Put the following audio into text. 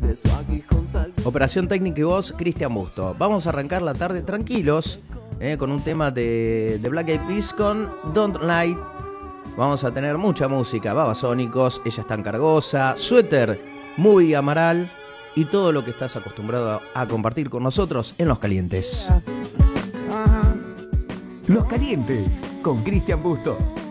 Operación técnica y voz, Cristian Busto. Vamos a arrancar la tarde tranquilos, con un tema de Black Eyed Peas con Don't Lie. Vamos a tener mucha música, Babasónicos, Ella es tan cargosa, Suéter, muy Amaral y todo lo que estás acostumbrado a compartir con nosotros en Los Calientes. Los Calientes con Cristian Busto.